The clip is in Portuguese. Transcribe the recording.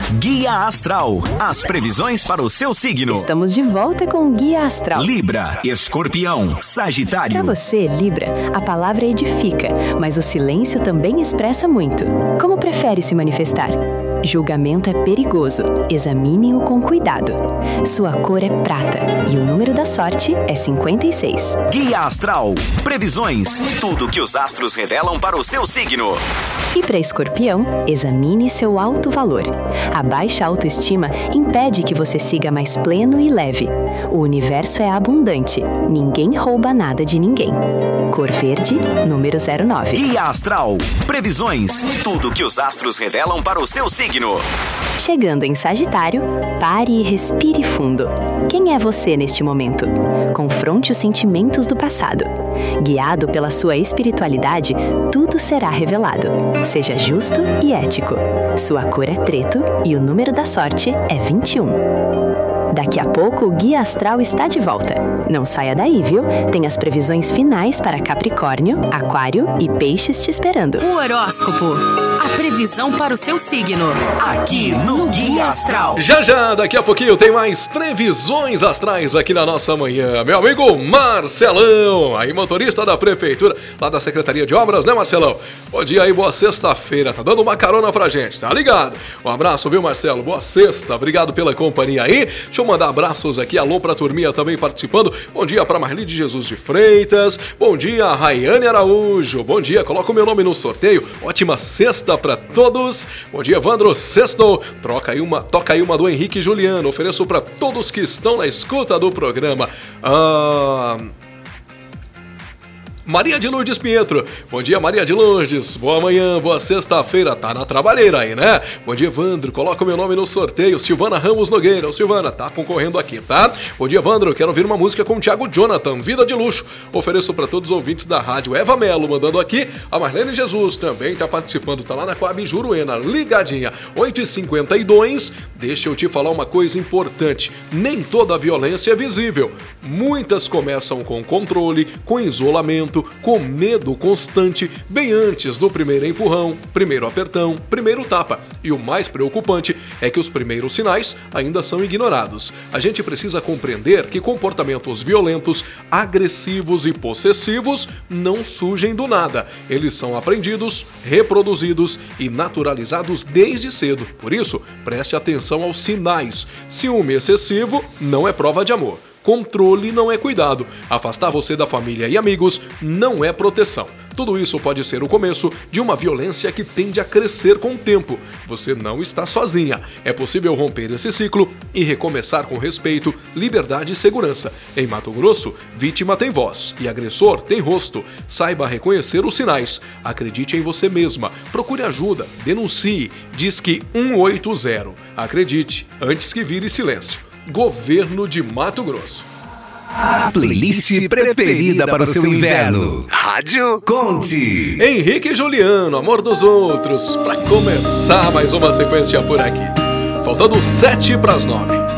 Guia Astral, as previsões para o seu signo. Estamos de volta com o Guia Astral. Libra, Escorpião, Sagitário. Para você, Libra, a palavra edifica, mas o silêncio também expressa muito. Como prefere se manifestar? Julgamento é perigoso, examine-o com cuidado. Sua cor é prata e o número da sorte é 56. Guia Astral, previsões, tudo que os astros revelam para o seu signo. E para Escorpião, examine seu alto valor. A baixa autoestima impede que você siga mais pleno e leve. O universo é abundante, ninguém rouba nada de ninguém. Cor verde, número 09. Guia Astral, previsões, tudo que os astros revelam para o seu signo. Chegando em Sagitário, pare e respire fundo. Quem é você neste momento? Confronte os sentimentos do passado. Guiado pela sua espiritualidade, tudo será revelado. Seja justo e ético. Sua cor é preto e o número da sorte é 21. Daqui a pouco o Guia Astral está de volta. Não saia daí, viu? Tem as previsões finais para Capricórnio, Aquário e Peixes te esperando. O horóscopo. A previsão para o seu signo. Aqui no Guia Astral. Já, daqui a pouquinho tem mais previsões astrais aqui na nossa manhã. Meu amigo Marcelão, aí motorista da prefeitura, lá da Secretaria de Obras, né, Marcelão? Bom dia aí, boa sexta-feira. Tá dando uma carona pra gente, tá ligado? Um abraço, viu, Marcelo? Boa sexta, obrigado pela companhia aí. Deixa eu mandar abraços aqui, alô pra turminha também participando. Bom dia pra Marli de Jesus de Freitas. Bom dia, Raiane Araújo. Bom dia, coloca o meu nome no sorteio. Ótima sexta pra todos. Bom dia, Evandro Sexto. Toca aí uma do Henrique Juliano. Ofereço pra todos que estão na escuta do programa. Maria de Lourdes Pietro. Bom dia, Maria de Lourdes. Boa manhã, boa sexta-feira. Tá na trabalheira aí, né? Bom dia, Evandro. Coloca o meu nome no sorteio. Silvana Ramos Nogueira. Ô, Silvana, tá concorrendo aqui, tá? Bom dia, Evandro. Quero ouvir uma música com o Thiago Jonathan, Vida de Luxo. Ofereço pra todos os ouvintes da rádio. Eva Melo mandando aqui. A Marlene Jesus também tá participando. Tá lá na Coab Juruena, ligadinha. 8h52. Deixa eu te falar uma coisa importante. Nem toda violência é visível. Muitas começam com controle, com isolamento, com medo constante, bem antes do primeiro empurrão, primeiro apertão, primeiro tapa. E o mais preocupante é que os primeiros sinais ainda são ignorados. A gente precisa compreender que comportamentos violentos, agressivos e possessivos não surgem do nada. Eles são aprendidos, reproduzidos e naturalizados desde cedo. Por isso, preste atenção aos sinais. Ciúme excessivo não é prova de amor. Controle não é cuidado. Afastar você da família e amigos não é proteção. Tudo isso pode ser o começo de uma violência que tende a crescer com o tempo. Você não está sozinha. É possível romper esse ciclo e recomeçar com respeito, liberdade e segurança. Em Mato Grosso, vítima tem voz e agressor tem rosto. Saiba reconhecer os sinais. Acredite em você mesma. Procure ajuda. Denuncie. Disque 180. Acredite antes que vire silêncio. Governo de Mato Grosso. A playlist preferida para o seu inverno. Rádio Conte. Henrique Juliano, Amor dos Outros. Pra começar mais uma sequência por aqui. Faltando 7 para as 9.